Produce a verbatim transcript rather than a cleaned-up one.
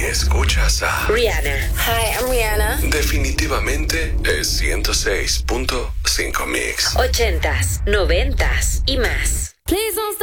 Escuchas a Rihanna. Hi, I'm Rihanna. Definitivamente es ciento seis punto cinco Mix. Ochentas, noventas y más. Please don't stop.